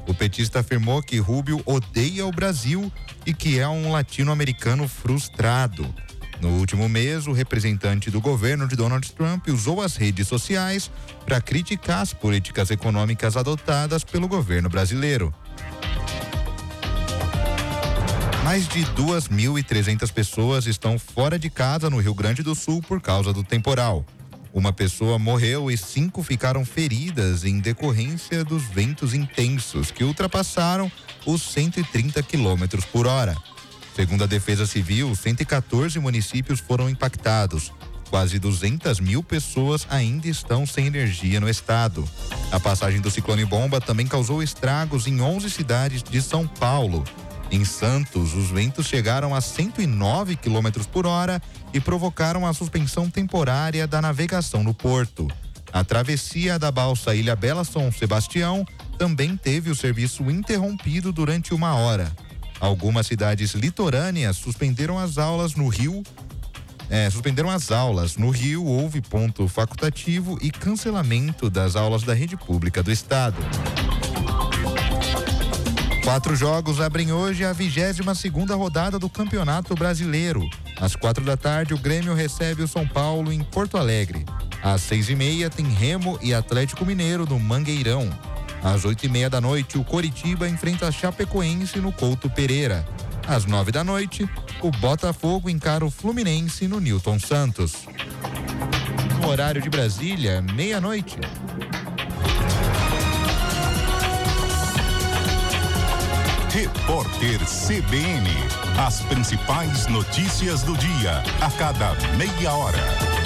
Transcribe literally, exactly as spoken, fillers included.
O petista afirmou que Rubio odeia o Brasil e que é um latino-americano frustrado. No último mês, o representante do governo de Donald Trump usou as redes sociais para criticar as políticas econômicas adotadas pelo governo brasileiro. Mais de duas mil e trezentas pessoas estão fora de casa no Rio Grande do Sul por causa do temporal. Uma pessoa morreu e cinco ficaram feridas em decorrência dos ventos intensos que ultrapassaram os cento e trinta quilômetros por hora. Segundo a Defesa Civil, cento e quatorze municípios foram impactados. Quase duzentas mil pessoas ainda estão sem energia no estado. A passagem do ciclone Bomba também causou estragos em onze cidades de São Paulo. Em Santos, os ventos chegaram a cento e nove quilômetros por hora e provocaram a suspensão temporária da navegação no porto. A travessia da balsa Ilha Bela São Sebastião também teve o serviço interrompido durante uma hora. Algumas cidades litorâneas suspenderam as aulas no Rio. É, suspenderam as aulas. No Rio, houve ponto facultativo e cancelamento das aulas da rede pública do estado. Quatro jogos abrem hoje a vigésima segunda rodada do Campeonato Brasileiro. Às quatro da tarde, o Grêmio recebe o São Paulo em Porto Alegre. Às seis e meia, tem Remo e Atlético Mineiro no Mangueirão. Às oito e meia da noite, o Coritiba enfrenta a Chapecoense no Couto Pereira. Às nove da noite, o Botafogo encara o Fluminense no Newton Santos. No horário de Brasília, meia-noite. Repórter C B N. As principais notícias do dia, a cada meia hora.